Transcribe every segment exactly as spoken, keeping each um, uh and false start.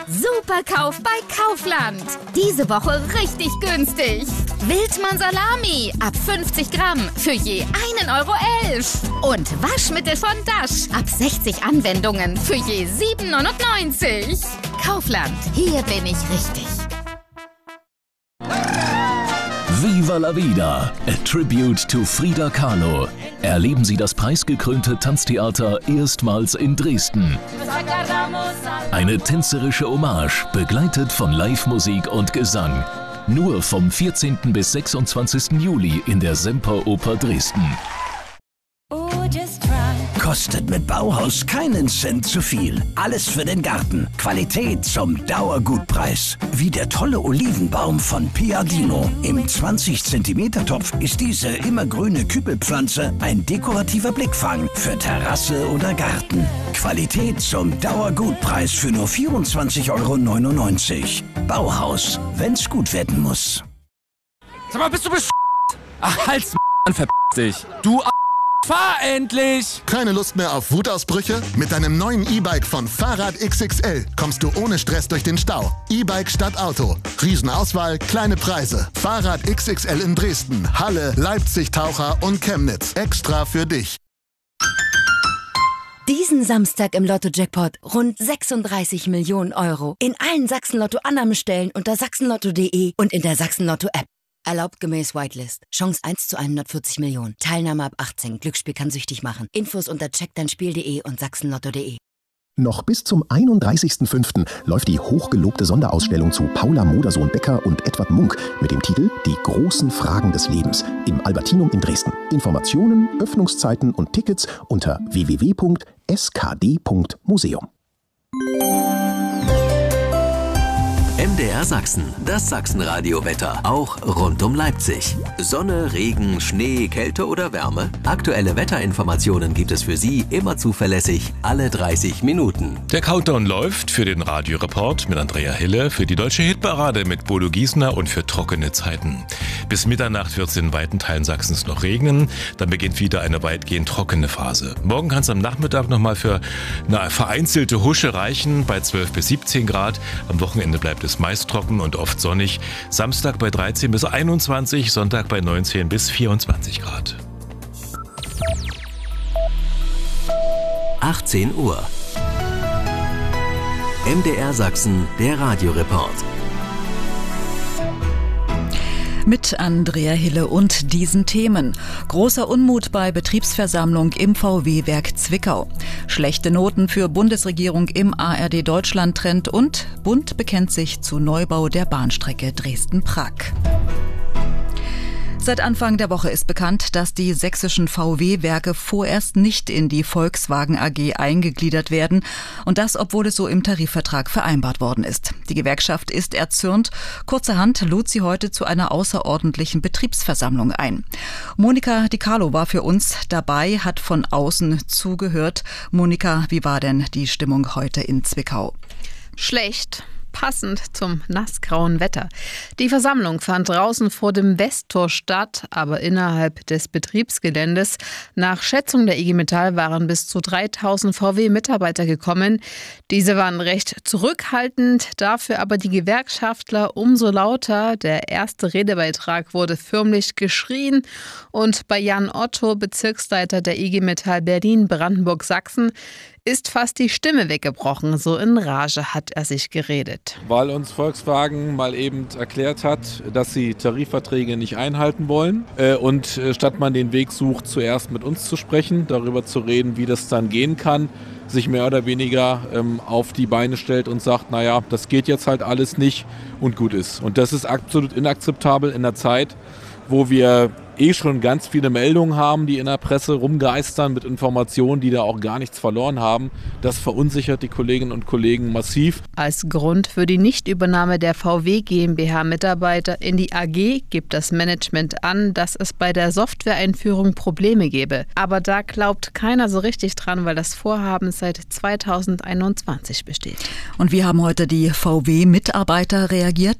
Superkauf bei Kaufland. Diese Woche richtig günstig. Wildmann Salami ab fünfzig Gramm für je einen Euro elf. Und Waschmittel von Dash ab sechzig Anwendungen für je sieben neunundneunzig. Kaufland, hier bin ich richtig. Viva la Vida, a tribute to Frida Kahlo. Erleben Sie das preisgekrönte Tanztheater erstmals in Dresden. Eine tänzerische Hommage, begleitet von Live-Musik und Gesang. Nur vom vierzehnten bis sechsundzwanzigsten Juli in der Semperoper Dresden. Kostet mit Bauhaus keinen Cent zu viel. Alles für den Garten. Qualität zum Dauergutpreis. Wie der tolle Olivenbaum von Piadino. Im zwanzig Zentimeter Topf ist diese immergrüne Kübelpflanze ein dekorativer Blickfang für Terrasse oder Garten. Qualität zum Dauergutpreis für nur vierundzwanzig Euro neunundneunzig. Bauhaus, wenn's gut werden muss. Sag mal, bist du besch***? Ach, halt's m***, verpiss dich. Du a***. Fahr endlich! Keine Lust mehr auf Wutausbrüche? Mit deinem neuen E-Bike von Fahrrad X X L kommst du ohne Stress durch den Stau. E-Bike statt Auto. Riesenauswahl, kleine Preise. Fahrrad X X L in Dresden, Halle, Leipzig, Taucher und Chemnitz. Extra für dich. Diesen Samstag im Lotto-Jackpot rund sechsunddreißig Millionen Euro. In allen Sachsen-Lotto-Annahmestellen unter sachsenlotto punkt de und in der Sachsen-Lotto-App. Erlaubt gemäß Whitelist. Chance eins zu hundertvierzig Millionen. Teilnahme ab achtzehn. Glücksspiel kann süchtig machen. Infos unter check dein spiel punkt de und sachsenlotto punkt de. Noch bis zum einunddreißigsten fünften läuft die hochgelobte Sonderausstellung zu Paula Modersohn-Becker und Edward Munk mit dem Titel Die großen Fragen des Lebens im Albertinum in Dresden. Informationen, Öffnungszeiten und Tickets unter w w w punkt s k d punkt museum. M D R Sachsen, das Sachsenradio-Wetter, auch rund um Leipzig. Sonne, Regen, Schnee, Kälte oder Wärme? Aktuelle Wetterinformationen gibt es für Sie immer zuverlässig, alle dreißig Minuten. Der Countdown läuft für den Radioreport mit Andrea Hille, für die Deutsche Hitparade mit Bodo Giesner und für trockene Zeiten. Bis Mitternacht wird es in weiten Teilen Sachsens noch regnen, dann beginnt wieder eine weitgehend trockene Phase. Morgen kann es am Nachmittag nochmal für eine vereinzelte Husche reichen, bei zwölf bis siebzehn Grad. Am Wochenende bleibt es meist trocken und oft sonnig. Samstag bei dreizehn bis einundzwanzig, Sonntag bei neunzehn bis vierundzwanzig Grad. achtzehn Uhr. M D R Sachsen, der Radioreport. Mit Andrea Hille und diesen Themen. Großer Unmut bei Betriebsversammlung im V W-Werk Zwickau. Schlechte Noten für Bundesregierung im A R D Deutschland-Trend und Bund bekennt sich zu Neubau der Bahnstrecke Dresden-Prag. Seit Anfang der Woche ist bekannt, dass die sächsischen V W-Werke vorerst nicht in die Volkswagen A G eingegliedert werden. Und das, obwohl es so im Tarifvertrag vereinbart worden ist. Die Gewerkschaft ist erzürnt. Kurzerhand lud sie heute zu einer außerordentlichen Betriebsversammlung ein. Monika Di Carlo war für uns dabei, hat von außen zugehört. Monika, wie war denn die Stimmung heute in Zwickau? Schlecht. Passend zum nassgrauen Wetter. Die Versammlung fand draußen vor dem Westtor statt, aber innerhalb des Betriebsgeländes. Nach Schätzung der I G Metall waren bis zu dreitausend V W-Mitarbeiter gekommen. Diese waren recht zurückhaltend, dafür aber die Gewerkschaftler umso lauter. Der erste Redebeitrag wurde förmlich geschrien und bei Jan Otto, Bezirksleiter der I G Metall Berlin-Brandenburg-Sachsen, ist fast die Stimme weggebrochen. So in Rage hat er sich geredet. Weil uns Volkswagen mal eben erklärt hat, dass sie Tarifverträge nicht einhalten wollen. Und statt man den Weg sucht, zuerst mit uns zu sprechen, darüber zu reden, wie das dann gehen kann, sich mehr oder weniger ähm, auf die Beine stellt und sagt, naja, das geht jetzt halt alles nicht und gut ist. Und das ist absolut inakzeptabel in der Zeit, wo wir eh schon ganz viele Meldungen haben, die in der Presse rumgeistern mit Informationen, die da auch gar nichts verloren haben. Das verunsichert die Kolleginnen und Kollegen massiv. Als Grund für die Nichtübernahme der V W GmbH-Mitarbeiter in die A G gibt das Management an, dass es bei der Softwareeinführung Probleme gebe. Aber da glaubt keiner so richtig dran, weil das Vorhaben seit zweitausendeinundzwanzig besteht. Und wie haben heute die V W-Mitarbeiter reagiert?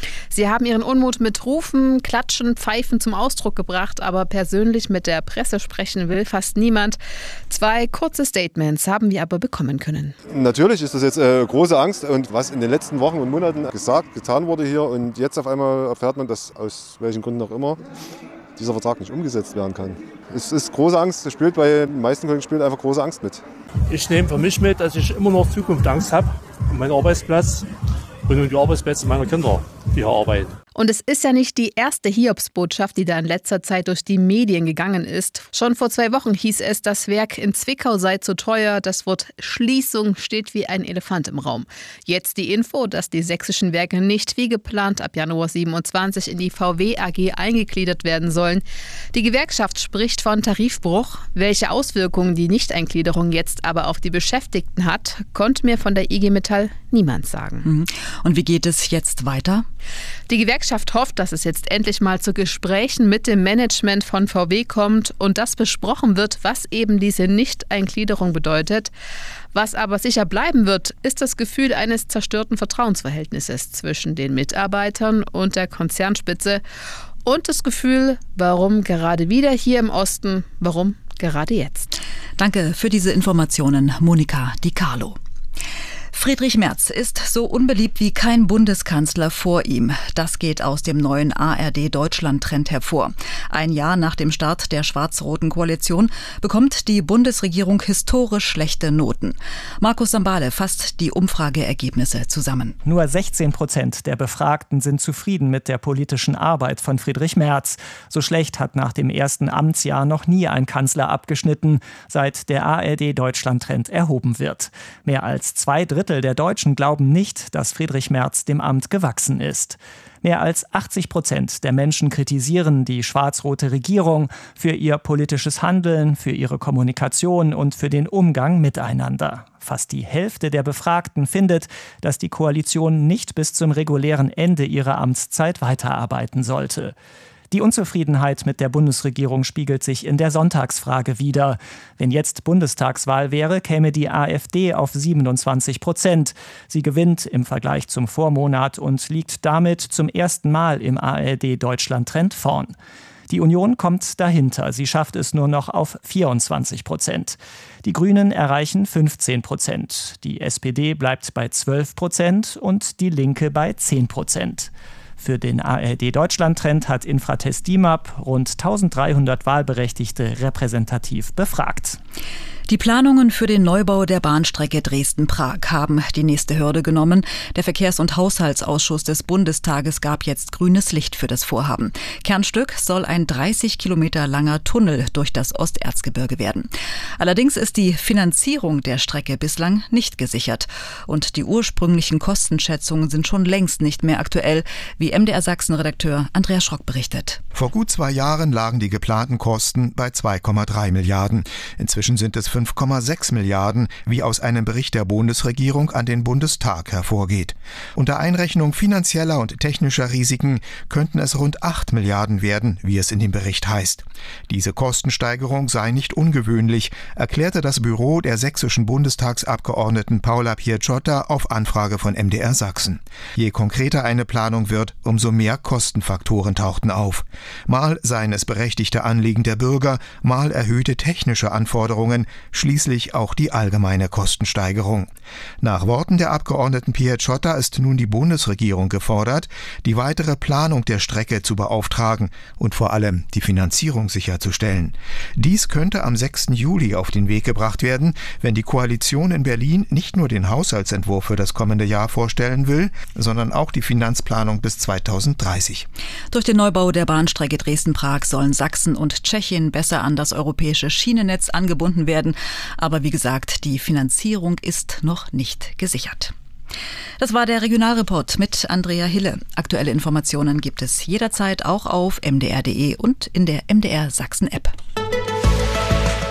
Sie haben ihren Unmut mit Rufen, Klatschen, Pfeifen zum Ausdruck gebracht, aber persönlich mit der Presse sprechen will fast niemand. Zwei kurze Statements haben wir aber bekommen können. Natürlich ist das jetzt äh, große Angst und was in den letzten Wochen und Monaten gesagt, getan wurde hier und jetzt auf einmal erfährt man, dass aus welchen Gründen auch immer dieser Vertrag nicht umgesetzt werden kann. Es ist große Angst, das spielt bei den meisten Kollegen spielt einfach große Angst mit. Ich nehme für mich mit, dass ich immer noch Zukunftsangst habe um meinen Arbeitsplatz und um die Arbeitsplätze meiner Kinder, die hier arbeiten. Und es ist ja nicht die erste Hiobsbotschaft, die da in letzter Zeit durch die Medien gegangen ist. Schon vor zwei Wochen hieß es, das Werk in Zwickau sei zu teuer. Das Wort Schließung steht wie ein Elefant im Raum. Jetzt die Info, dass die sächsischen Werke nicht wie geplant ab Januar siebenundzwanzig in die V W A G eingegliedert werden sollen. Die Gewerkschaft spricht von Tarifbruch. Welche Auswirkungen die Nichteingliederung jetzt aber auf die Beschäftigten hat, konnte mir von der I G Metall niemand sagen. Und wie geht es jetzt weiter? Die Gewerkschaft hofft, dass es jetzt endlich mal zu Gesprächen mit dem Management von V W kommt und dass besprochen wird, was eben diese Nichteingliederung bedeutet. Was aber sicher bleiben wird, ist das Gefühl eines zerstörten Vertrauensverhältnisses zwischen den Mitarbeitern und der Konzernspitze und das Gefühl, warum gerade wieder hier im Osten, warum gerade jetzt. Danke für diese Informationen, Monika Di Carlo. Friedrich Merz ist so unbeliebt wie kein Bundeskanzler vor ihm. Das geht aus dem neuen A R D-Deutschland-Trend hervor. Ein Jahr nach dem Start der schwarz-roten Koalition bekommt die Bundesregierung historisch schlechte Noten. Markus Sambale fasst die Umfrageergebnisse zusammen. Nur sechzehn Prozent der Befragten sind zufrieden mit der politischen Arbeit von Friedrich Merz. So schlecht hat nach dem ersten Amtsjahr noch nie ein Kanzler abgeschnitten, seit der A R D-Deutschland-Trend erhoben wird. Mehr als zwei Drittel der Deutschen glauben nicht, dass Friedrich Merz dem Amt gewachsen ist. Mehr als achtzig Prozent der Menschen kritisieren die schwarz-rote Regierung für ihr politisches Handeln, für ihre Kommunikation und für den Umgang miteinander. Fast die Hälfte der Befragten findet, dass die Koalition nicht bis zum regulären Ende ihrer Amtszeit weiterarbeiten sollte. Die Unzufriedenheit mit der Bundesregierung spiegelt sich in der Sonntagsfrage wider. Wenn jetzt Bundestagswahl wäre, käme die AfD auf siebenundzwanzig Prozent. Sie gewinnt im Vergleich zum Vormonat und liegt damit zum ersten Mal im A R D-Deutschland-Trend vorn. Die Union kommt dahinter. Sie schafft es nur noch auf vierundzwanzig Prozent. Die Grünen erreichen fünfzehn Prozent. Die S P D bleibt bei zwölf Prozent und die Linke bei zehn Prozent. Für den A R D-Deutschland-Trend hat Infratest DIMAP rund eintausenddreihundert Wahlberechtigte repräsentativ befragt. Die Planungen für den Neubau der Bahnstrecke Dresden-Prag haben die nächste Hürde genommen. Der Verkehrs- und Haushaltsausschuss des Bundestages gab jetzt grünes Licht für das Vorhaben. Kernstück soll ein dreißig Kilometer langer Tunnel durch das Osterzgebirge werden. Allerdings ist die Finanzierung der Strecke bislang nicht gesichert. Und die ursprünglichen Kostenschätzungen sind schon längst nicht mehr aktuell, wie M D R Sachsen-Redakteur Andreas Schrock berichtet. Vor gut zwei Jahren lagen die geplanten Kosten bei zwei Komma drei Milliarden. Inzwischen sind es fünf Komma sechs Milliarden, wie aus einem Bericht der Bundesregierung an den Bundestag hervorgeht. Unter Einrechnung finanzieller und technischer Risiken könnten es rund acht Milliarden werden, wie es in dem Bericht heißt. Diese Kostensteigerung sei nicht ungewöhnlich, erklärte das Büro der sächsischen Bundestagsabgeordneten Paula Piacciotta auf Anfrage von M D R Sachsen. Je konkreter eine Planung wird, umso mehr Kostenfaktoren tauchten auf. Mal seien es berechtigte Anliegen der Bürger, mal erhöhte technische Anforderungen, schließlich auch die allgemeine Kostensteigerung. Nach Worten der Abgeordneten Piacciotta ist nun die Bundesregierung gefordert, die weitere Planung der Strecke zu beauftragen und vor allem die Finanzierung sicherzustellen. Dies könnte am sechsten Juli auf den Weg gebracht werden, wenn die Koalition in Berlin nicht nur den Haushaltsentwurf für das kommende Jahr vorstellen will, sondern auch die Finanzplanung bis zweitausenddreißig. Durch den Neubau der Bahnstrecke Dresden-Prag sollen Sachsen und Tschechien besser an das europäische Schienennetz angebunden werden. Aber wie gesagt, die Finanzierung ist noch nicht gesichert. Das war der Regionalreport mit Andrea Hille. Aktuelle Informationen gibt es jederzeit auch auf m d r punkt d e und in der M D R Sachsen App.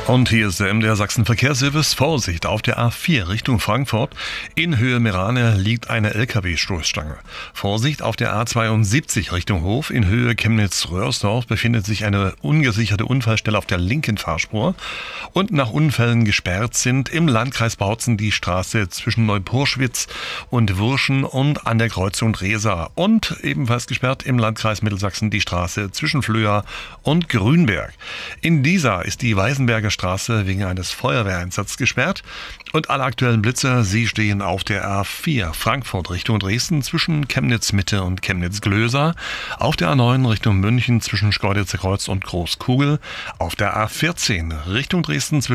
Und hier ist der M D R Sachsen Verkehrsservice. Vorsicht, auf der A vier Richtung Frankfurt. In Höhe Merane liegt eine L K W-Stoßstange. Vorsicht, auf der A zweiundsiebzig Richtung Hof. In Höhe Chemnitz-Röhrsdorf befindet sich eine ungesicherte Unfallstelle auf der linken Fahrspur. Und nach Unfällen gesperrt sind im Landkreis Bautzen die Straße zwischen Neupurschwitz und Wurschen und an der Kreuzung Dresa. Und ebenfalls gesperrt im Landkreis Mittelsachsen die Straße zwischen Flöa und Grünberg. In dieser ist die Weißenberger Straße wegen eines Feuerwehreinsatzes gesperrt. Und alle aktuellen Blitzer, sie stehen auf der A vier Frankfurt Richtung Dresden zwischen Chemnitz Mitte und Chemnitz Glöser, auf der A neun Richtung München zwischen Schkeuditzer Kreuz und Großkugel, auf der A vierzehn Richtung Dresden zwischen